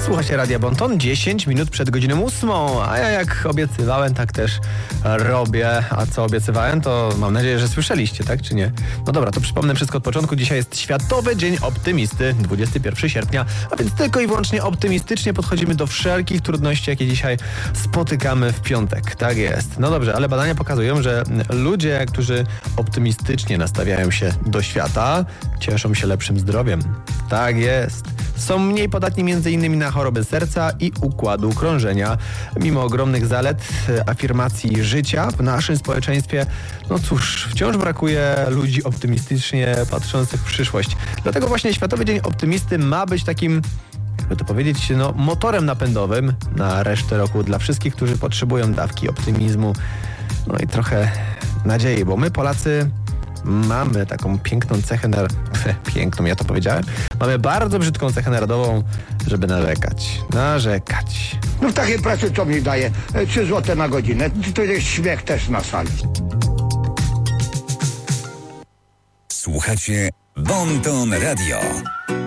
Słuchacie Radia Bonton, 10 minut przed godziną 8, a ja jak obiecywałem, tak też robię. A co obiecywałem, to mam nadzieję, że słyszeliście, tak czy nie? No dobra, to przypomnę wszystko od początku. Dzisiaj jest Światowy Dzień Optymisty, 21 sierpnia, a więc tylko i wyłącznie optymistycznie podchodzimy do wszelkich trudności, jakie dzisiaj spotykamy w piątek. Tak jest. No dobrze, ale badania pokazują, że ludzie, którzy optymistycznie nastawiają się do świata, cieszą się lepszym zdrowiem. Tak jest. Są mniej podatni m.in. na choroby serca i układu krążenia. Mimo ogromnych zalet afirmacji życia w naszym społeczeństwie, no cóż, wciąż brakuje ludzi optymistycznie patrzących w przyszłość. Dlatego właśnie Światowy Dzień Optymisty ma być takim, jakby to powiedzieć, motorem napędowym na resztę roku dla wszystkich, którzy potrzebują dawki optymizmu, no i trochę nadziei, bo my Polacy mamy taką piękną cechę, piękną, ja to powiedziałem? Mamy bardzo brzydką cechę narodową, żeby narzekać. No w takiej pracy co mi daje? 3 zł na godzinę. To jest śmiech też na sali. Słuchacie Bonton Radio.